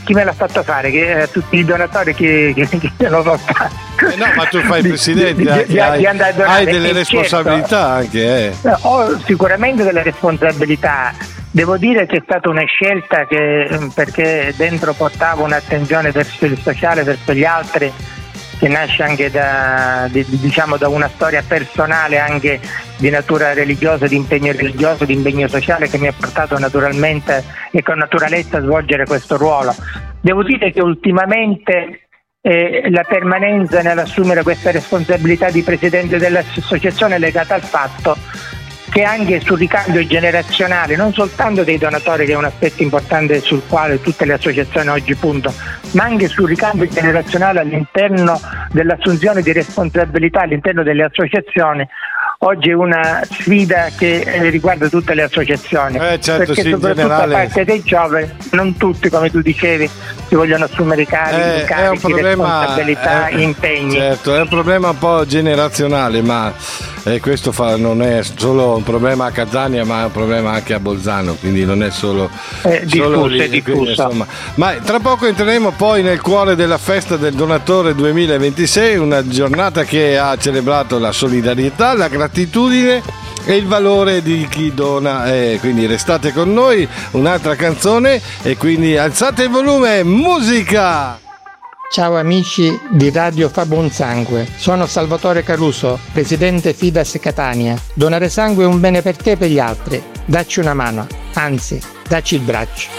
chi me l'ha fatto fare? Tutti i donatori che non lo fanno. No, ma tu fai il presidente, hai delle responsabilità, certo, anche. Ho sicuramente delle responsabilità. Devo dire che è stata una scelta perché dentro portavo un'attenzione verso il sociale, verso gli altri, che nasce anche da una storia personale, anche di natura religiosa, di impegno religioso, di impegno sociale, che mi ha portato naturalmente e con naturalezza a svolgere questo ruolo. Devo dire che ultimamente la permanenza nell'assumere questa responsabilità di presidente dell'associazione è legata al fatto che anche sul ricambio generazionale, non soltanto dei donatori, che è un aspetto importante sul quale tutte le associazioni oggi puntano, ma anche sul ricambio generazionale all'interno dell'assunzione di responsabilità all'interno delle associazioni. Oggi è una sfida che riguarda tutte le associazioni, certo, perché sì, soprattutto da parte dei giovani, non tutti, come tu dicevi, si vogliono assumere carichi, responsabilità, impegni. Certo, è un problema un po' generazionale, ma questo non è solo un problema a Catania, ma è un problema anche a Bolzano, quindi non è solo lì, quindi, insomma. Ma tra poco entreremo poi nel cuore della festa del donatore 2026, una giornata che ha celebrato la solidarietà, la gratitudine e il valore di chi dona, quindi restate con noi, un'altra canzone e quindi alzate il volume, musica! Ciao amici di Radio Fa Buon Sangue, sono Salvatore Caruso, presidente Fides Catania. Donare sangue è un bene per te e per gli altri, dacci una mano, anzi, dacci il braccio.